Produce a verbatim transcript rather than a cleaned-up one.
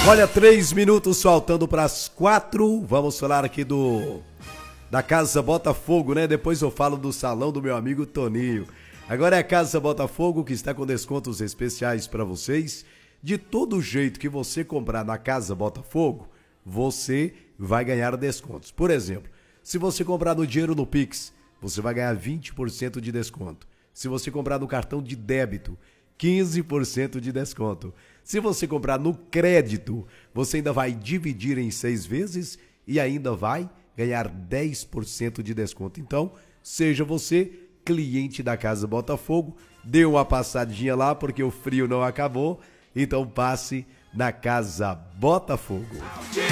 Olha, três minutos faltando para as quatro. Vamos falar aqui do da Casa Botafogo, né? Depois eu falo do salão do meu amigo Toninho. Agora é a Casa Botafogo que está com descontos especiais para vocês. De todo jeito que você comprar na Casa Botafogo, você vai ganhar descontos. Por exemplo, se você comprar no dinheiro no Pix, você vai ganhar vinte por cento de desconto. Se você comprar no cartão de débito, quinze por cento de desconto. Se você comprar no crédito, você ainda vai dividir em seis vezes e ainda vai ganhar dez por cento de desconto. Então, seja você cliente da Casa Botafogo, dê uma passadinha lá porque o frio não acabou, então passe na Casa Botafogo.